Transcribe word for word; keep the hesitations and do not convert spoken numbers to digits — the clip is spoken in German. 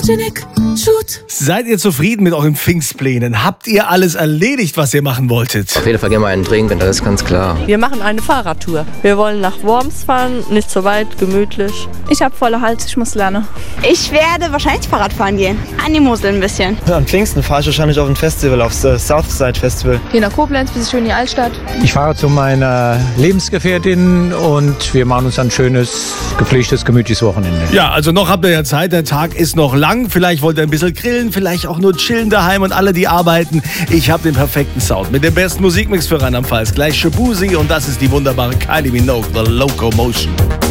Photogenic, shoot. Seid ihr zufrieden mit euren Pfingstplänen? Habt ihr alles erledigt, was ihr machen wolltet? Auf jeden Fall gehen wir einen trinken, das ist ganz klar. Wir machen eine Fahrradtour. Wir wollen nach Worms fahren, nicht so weit, gemütlich. Ich habe volle Hals, ich muss lernen. Ich werde wahrscheinlich Fahrrad fahren gehen. An die Mosel ein bisschen. Ja, am Pfingsten fahre ich wahrscheinlich auf ein Festival, aufs äh, Southside Festival. Hier nach Koblenz, bis schön in die Altstadt. Ich fahre zu meiner Lebensgefährtin und wir machen uns ein schönes, gepflegtes, gemütliches Wochenende. Ja, also noch habt ihr ja Zeit, der Tag ist noch lang. Vielleicht wollt ihr ein bisschen grillen, vielleicht auch nur chillen daheim und alle, die arbeiten. Ich habe den perfekten Sound mit dem besten Musikmix für Rheinland-Pfalz. Gleich Shabuzi und das ist die wunderbare Kylie Minogue, The Locomotion.